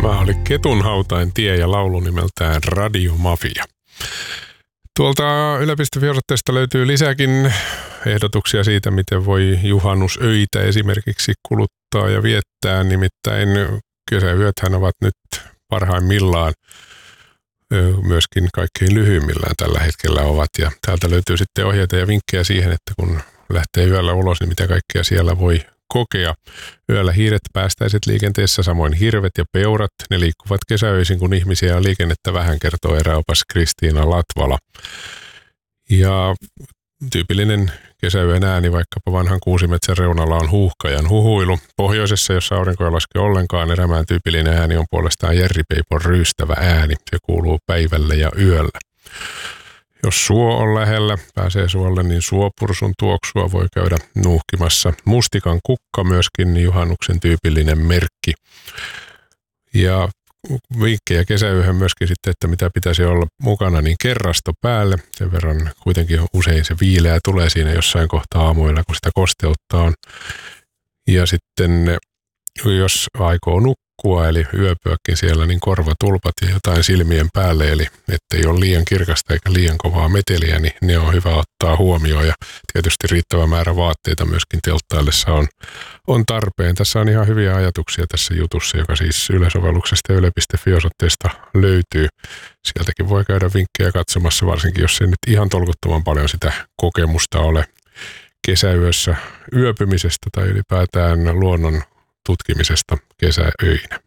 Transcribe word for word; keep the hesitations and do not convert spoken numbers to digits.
Tämä oli Ketunhautain tie ja laulu nimeltään Radiomafia. Tuolta yle piste fi-osoitteesta löytyy lisääkin ehdotuksia siitä, miten voi juhannusöitä esimerkiksi kuluttaa ja viettää. Nimittäin kesäyöthän ovat nyt parhaimmillaan myöskin kaikkein lyhyimmillään tällä hetkellä ovat. Ja täältä löytyy sitten ohjeita ja vinkkejä siihen, että kun lähtee yöllä ulos, niin mitä kaikkea siellä voi kokea. Yöllä hiiret päästäiset liikenteessä, samoin hirvet ja peurat. Ne liikkuvat kesäöisin, kun ihmisiä on liikennettä vähän, kertoo eräopas Kristiina Latvala. Ja tyypillinen kesäyön ääni vaikkapa vanhan kuusimetsän reunalla on huuhkajan huhuilu. Pohjoisessa, jossa aurinko ei laske ollenkaan, erämään tyypillinen ääni on puolestaan jerripeipon ryystävä ääni. Se kuuluu päivällä ja yöllä. Jos suo on lähellä, pääsee suolle, niin suopursun tuoksua voi käydä nuuhkimassa. Mustikan kukka myöskin juhannuksen tyypillinen merkki. Ja vinkkejä kesäyöhön myöskin sitten, että mitä pitäisi olla mukana, niin kerrasto päälle. Sen verran kuitenkin usein se viileä tulee siinä jossain kohtaa aamuilla, kun sitä kosteutta on. Ja sitten jos aikoo nukkua, eli yöpyäkin siellä, niin korvatulpat ja jotain silmien päälle, eli ettei ole liian kirkasta eikä liian kovaa meteliä, niin ne on hyvä ottaa huomioon. Ja tietysti riittävä määrä vaatteita myöskin telttaillessa on, on tarpeen. Tässä on ihan hyviä ajatuksia tässä jutussa, joka siis Yle-sovelluksesta ja yle piste fi-osoitteesta löytyy. Sieltäkin voi käydä vinkkejä katsomassa, varsinkin jos ei nyt ihan tolkuttoman paljon sitä kokemusta ole kesäyössä yöpymisestä tai ylipäätään luonnon tutkimisesta kesäöinä.